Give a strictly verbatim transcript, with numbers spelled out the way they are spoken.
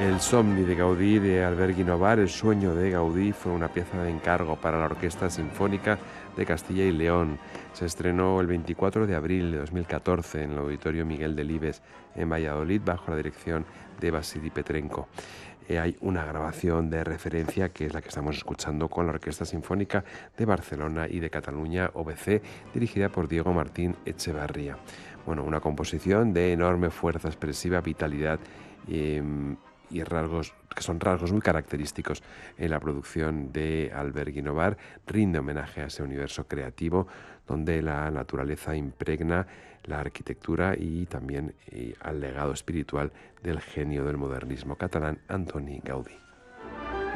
El Somni de Gaudí de Albert Guinovart, El sueño de Gaudí, fue una pieza de encargo para la Orquesta Sinfónica de Castilla y León. Se estrenó el veinticuatro de abril de dos mil catorce en el Auditorio Miguel Delibes en Valladolid bajo la dirección de Vasily Petrenko. Eh, hay una grabación de referencia que es la que estamos escuchando con la Orquesta Sinfónica de Barcelona y de Cataluña O B C, dirigida por Diego Martín Echevarría. Bueno, una composición de enorme fuerza expresiva, vitalidad eh, y rasgos que son rasgos muy característicos en la producción de Albert Guinovart. Rinde homenaje a ese universo creativo donde la naturaleza impregna la arquitectura y también y al legado espiritual del genio del modernismo catalán Antoni Gaudí.